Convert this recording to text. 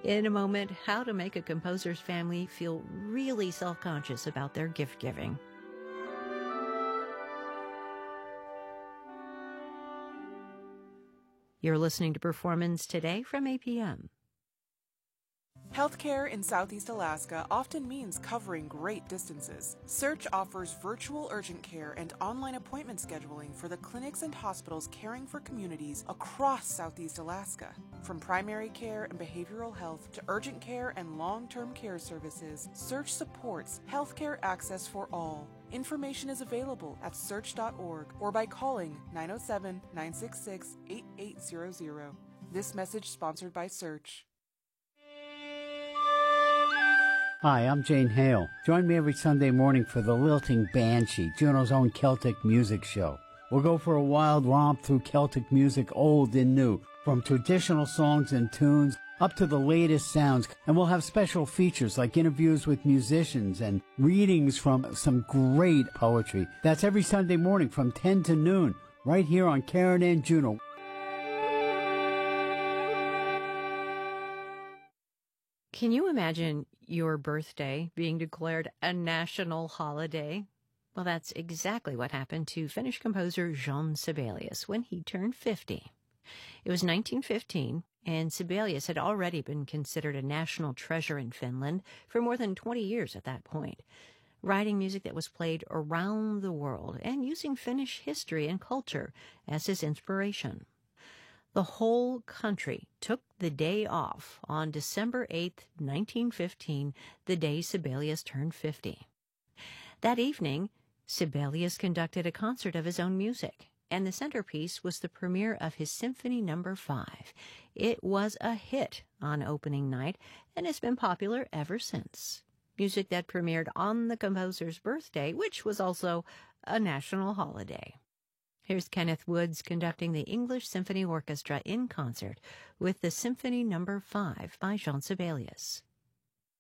In a moment, how to make a composer's family feel really self-conscious about their gift giving. You're listening to Performance Today from APM. Healthcare in Southeast Alaska often means covering great distances. Search offers virtual urgent care and online appointment scheduling for the clinics and hospitals caring for communities across Southeast Alaska. From primary care and behavioral health to urgent care and long-term care services, Search supports healthcare access for all. Information is available at search.org or by calling 907-966-8800. This message sponsored by Search. Hi, I'm Jane Hale. Join me every Sunday morning for the Lilting Banshee, Juneau's own Celtic music show. We'll go for a wild romp through Celtic music, old and new, from traditional songs and tunes up to the latest sounds. And we'll have special features like interviews with musicians and readings from some great poetry. That's every Sunday morning from 10 to noon, right here on Karen and Juneau. Can you imagine your birthday being declared a national holiday? Well, that's exactly what happened to Finnish composer Jean Sibelius when he turned 50. It was 1915, and Sibelius had already been considered a national treasure in Finland for more than 20 years at that point, writing music that was played around the world and using Finnish history and culture as his inspiration. The whole country took the day off on December 8th, 1915, the day Sibelius turned 50. That evening, Sibelius conducted a concert of his own music, and the centerpiece was the premiere of his Symphony No. 5. It was a hit on opening night and has been popular ever since. Music that premiered on the composer's birthday, which was also a national holiday. Here's Kenneth Woods conducting the English Symphony Orchestra in concert with the Symphony No. 5 by Jean Sibelius.